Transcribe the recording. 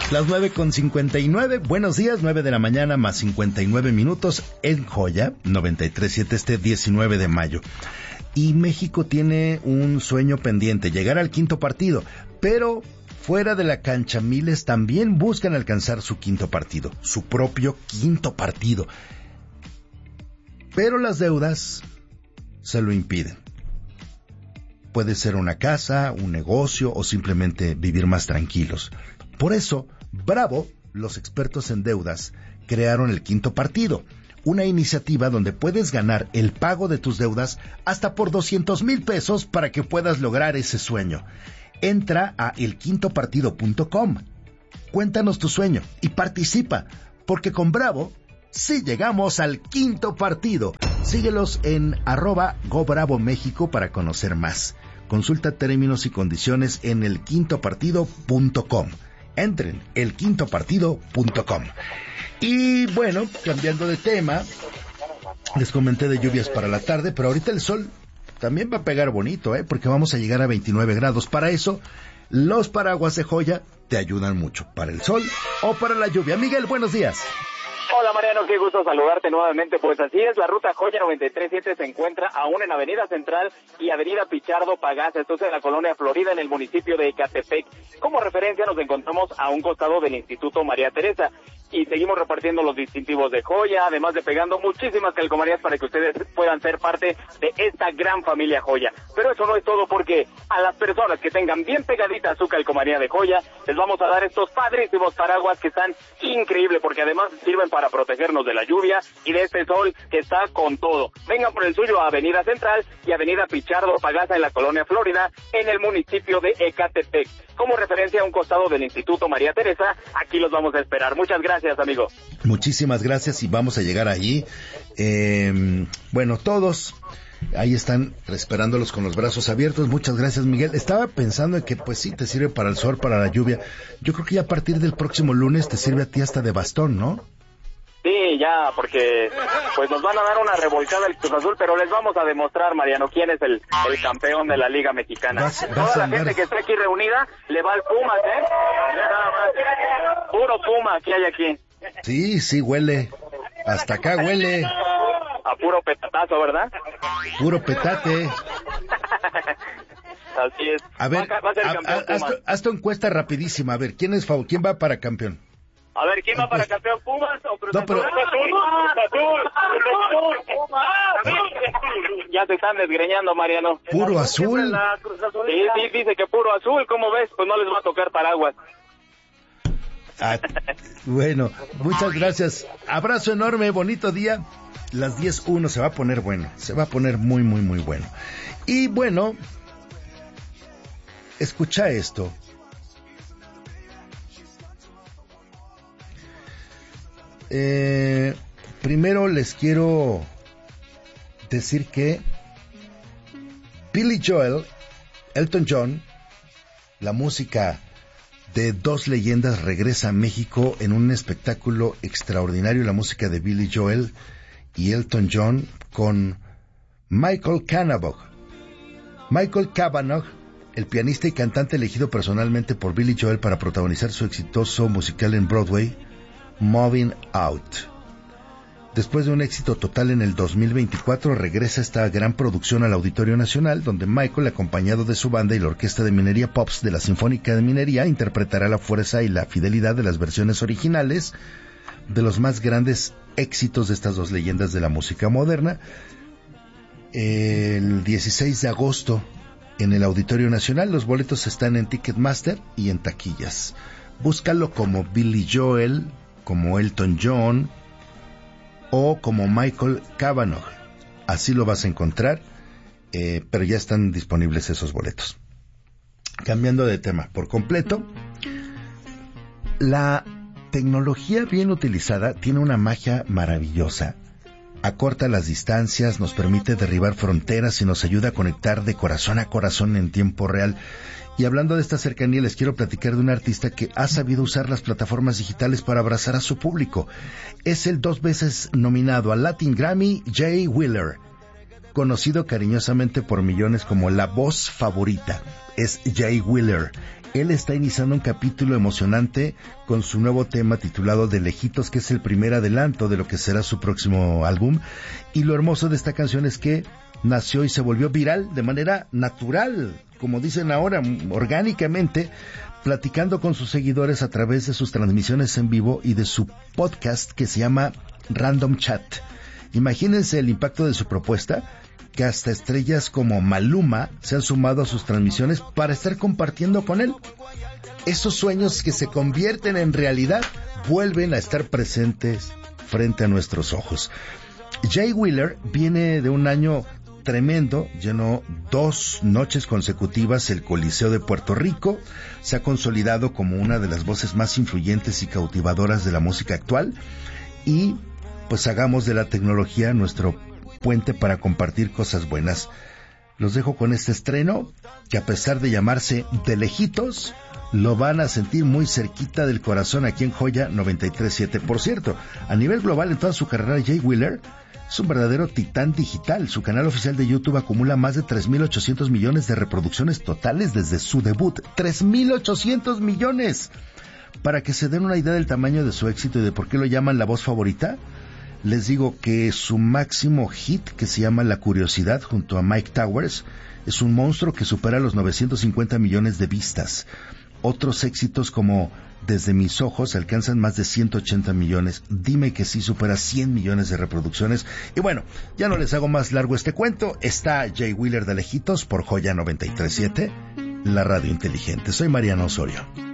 Las 9:59, buenos días, 9 de la mañana más 59 minutos en Joya 93.7 este 19 de mayo. Y México tiene un sueño pendiente, llegar al quinto partido, pero fuera de la cancha miles también buscan alcanzar su quinto partido, su propio quinto partido. Pero las deudas se lo impiden. Puede ser una casa, un negocio o simplemente vivir más tranquilos. Por eso, Bravo, los expertos en deudas, crearon el quinto partido, una iniciativa donde puedes ganar el pago de tus deudas hasta por 200,000 pesos para que puedas lograr ese sueño. Entra a elquintopartido.com, cuéntanos tu sueño y participa, porque con Bravo sí llegamos al quinto partido. Síguelos en @GoBravoMéxico para conocer más. Consulta términos y condiciones en elquintopartido.com. Entren, elquintopartido.com. Y bueno, cambiando de tema, les comenté de lluvias para la tarde, pero ahorita el sol también va a pegar bonito, porque vamos a llegar a 29 grados. Para eso, los paraguas de Joya te ayudan mucho, para el sol o para la lluvia. Miguel, buenos días. Hola Mariano, qué gusto saludarte nuevamente. Pues así es, la ruta Joya 93.7 se encuentra aún en Avenida Central y Avenida Pichardo Pagasa, esto es en la colonia Florida, en el municipio de Ecatepec. Como referencia nos encontramos a un costado del Instituto María Teresa y seguimos repartiendo los distintivos de Joya, además de pegando muchísimas calcomanías para que ustedes puedan ser parte de esta gran familia Joya. Pero eso no es todo, porque a las personas que tengan bien pegadita su calcomanía de Joya, les vamos a dar estos padrísimos paraguas que están increíbles, porque además sirven para protegernos de la lluvia y de este sol que está con todo. Vengan por el suyo a Avenida Central y Avenida Pichardo Pagasa en la colonia Florida, en el municipio de Ecatepec. Como referencia a un costado del Instituto María Teresa, aquí los vamos a esperar. Muchas gracias, amigo. Muchísimas gracias y vamos a llegar allí. Bueno, todos ahí están esperándolos con los brazos abiertos. Muchas gracias, Miguel. Estaba pensando en que pues sí, te sirve para el sol, para la lluvia. Yo creo que ya a partir del próximo lunes te sirve a ti hasta de bastón, ¿no? Sí, ya, porque pues nos van a dar una revolcada el Cruz Azul, pero les vamos a demostrar, Mariano, quién es el campeón de la Liga Mexicana. Toda la gente que está aquí reunida le va al Pumas, puro Puma que hay aquí. Sí, huele. Hasta acá huele. A puro petatazo, ¿verdad? Puro petate. Así es. A ver, haz tu encuesta rapidísima. A ver, ¿quién va para campeón? A ver, ¿quién va para campeón? ¿Pumas o Cruz Azul? Ya se están desgreñando, Mariano. ¿Puro azul? Sí, dice que puro azul. ¿Cómo ves? Pues no les va a tocar paraguas. Bueno, muchas gracias. Abrazo enorme, bonito día. Las 10:01 se va a poner bueno. Se va a poner muy, muy, muy bueno. Y bueno, escucha esto. Primero les quiero decir que Billy Joel, Elton John, la música de dos leyendas regresa a México en un espectáculo extraordinario. La música de Billy Joel y Elton John con Michael Cavanaugh. Michael Cavanaugh, el pianista y cantante elegido personalmente por Billy Joel para protagonizar su exitoso musical en Broadway, Moving Out. Después de un éxito total en el 2024, regresa esta gran producción al Auditorio Nacional, donde Michael, acompañado de su banda y la Orquesta de Minería Pops de la Sinfónica de Minería, interpretará la fuerza y la fidelidad de las versiones originales de los más grandes éxitos de estas dos leyendas de la música moderna. El 16 de agosto en el Auditorio Nacional. Los boletos están en Ticketmaster y en taquillas. Búscalo como Billy Joel, como Elton John o como Michael Cavanaugh. Así lo vas a encontrar, pero ya están disponibles esos boletos. Cambiando de tema por completo, la tecnología bien utilizada tiene una magia maravillosa. Acorta las distancias, nos permite derribar fronteras y nos ayuda a conectar de corazón a corazón en tiempo real. Y hablando de esta cercanía, les quiero platicar de un artista que ha sabido usar las plataformas digitales para abrazar a su público. Es el 2 veces nominado al Latin Grammy, Jay Wheeler, conocido cariñosamente por millones como la voz favorita. Es Jay Wheeler. Él está iniciando un capítulo emocionante con su nuevo tema titulado De Lejitos, que es el primer adelanto de lo que será su próximo álbum. Y lo hermoso de esta canción es que nació y se volvió viral de manera natural, como dicen ahora, orgánicamente, platicando con sus seguidores a través de sus transmisiones en vivo y de su podcast que se llama Random Chat. Imagínense el impacto de su propuesta, que hasta estrellas como Maluma se han sumado a sus transmisiones para estar compartiendo con él. Esos sueños que se convierten en realidad vuelven a estar presentes frente a nuestros ojos. Jay Wheeler viene de un año tremendo, llenó 2 noches consecutivas el Coliseo de Puerto Rico, se ha consolidado como una de las voces más influyentes y cautivadoras de la música actual, y pues hagamos de la tecnología nuestro puente para compartir cosas buenas. Los dejo con este estreno, que a pesar de llamarse De Lejitos, lo van a sentir muy cerquita del corazón aquí en Joya 93.7. Por cierto, a nivel global en toda su carrera, Jay Wheeler es un verdadero titán digital. Su canal oficial de YouTube acumula más de 3.800 millones de reproducciones totales desde su debut. ¡3.800 millones! Para que se den una idea del tamaño de su éxito y de por qué lo llaman la voz favorita, les digo que su máximo hit, que se llama La Curiosidad, junto a Mike Towers, es un monstruo que supera los 950 millones de vistas. Otros éxitos como Desde mis ojos alcanzan más de 180 millones. Dime que sí supera 100 millones de reproducciones. Y bueno, ya no les hago más largo este cuento. Está Jay Wheeler de Lejitos por Joya 93.7, la radio inteligente. Soy Mariano Osorio.